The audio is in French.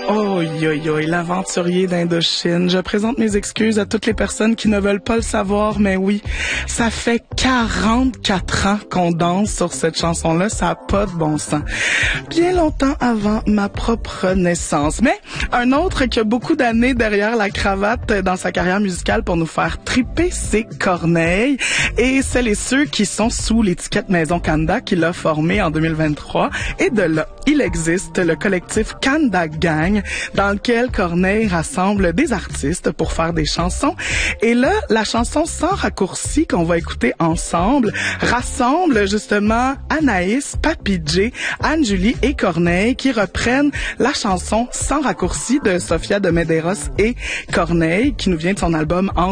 Oh, l'aventurier d'Indochine. Je présente mes excuses à toutes les personnes qui ne veulent pas le savoir, mais oui, ça fait 44 ans qu'on danse sur cette chanson-là, ça n'a pas de bon sens. Bien longtemps avant ma propre naissance. Mais un autre qui a beaucoup d'années derrière la cravate dans sa carrière musicale pour nous faire triper, c'est Corneille. Et celles et ceux qui sont sous l'étiquette Maison Kanda qui l'a formé en 2023. Et de là, il existe le collectif Kanda Gang dans lequel Corneille rassemble des artistes pour faire des chansons. Et là, la chanson Sans raccourci qu'on va écouter ensemble rassemble justement Anaïs, Papy J, Anne-Julie et Corneille qui reprennent la chanson Sans raccourci de Sofia de Medeiros et Corneille qui nous vient de son album